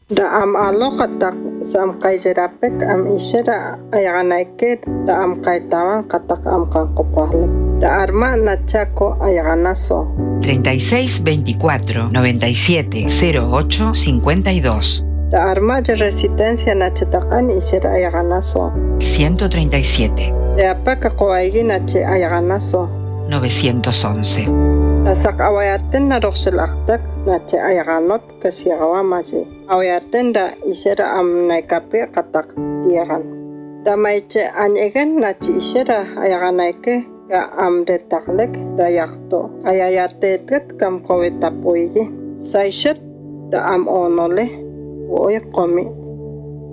Da am aloqatak sam qayjarapek am ishara ayaganayket da am qaytawan qatak am kanqopahlik. Da arma nachaco ayaganaso. 36 24 97 08 52. Da arma de resistencia nachatakan ishara ayaganaso. 137. Da apaka qoaigi nache ayaganaso. 911. Da sak awayaten na roxelaktak nache ayaganot kasiagawamaji. Awayaten da ishara am naikape qatak diagan. Da maiche anyegen nache ishara ayaganayke ka am detaklek da yakto. Ayayatetet kam kowetapuigi. Saishat da am onole. Oye komi